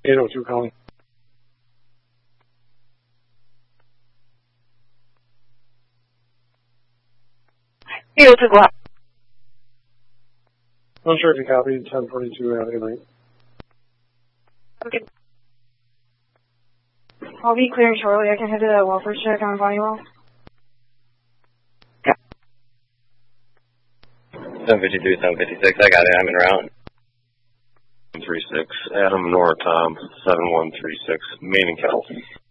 802 calling. Hey, what's it go? Not sure if you copied 1042 Avenue Lane. Okay. I'll be clearing shortly. I can head to that welfare check on Bonniewell. 752, 756. I got it. I'm en route. 36. Adam Nora Tom 7136. Main and Cal.